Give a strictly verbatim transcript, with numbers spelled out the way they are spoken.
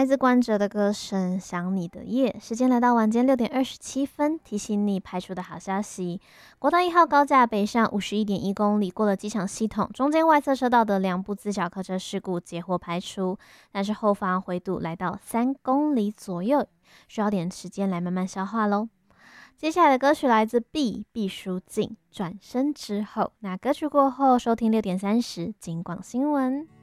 来自关喆的歌声《想你的夜》，时间来到晚间六点二十七分，提醒你排除的好消息：国道一号高架北上五十一点一公里，过了机场系统，中间外侧车道的两部自小客车事故截获排除，但是后方回堵来到三公里左右，需要点时间来慢慢消化咯。接下来的歌曲来自 B 毕书尽，转身之后。那歌曲过后，收听六点三十金广新闻。